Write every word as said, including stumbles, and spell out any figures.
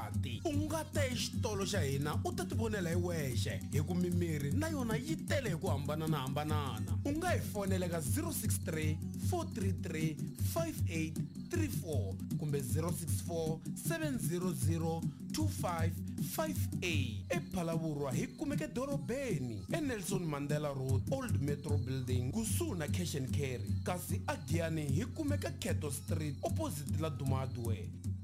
ngati u nga ta exitolo xa hina u ta tivonela hi wexe hi ku mimirhi na yona yi tele hi ku hambananahambanana u nga hi fonela ka zero six three four three three five eight three four kumbe zero six four seven zero zero two five five eight ePhalaborwa hi kumeke dorobeni eNelson Mandela Road Old Metro Building kusuhi na Cash and Carry kasi a Giyani hi kumeka Keto Street opposite la Dumadwe.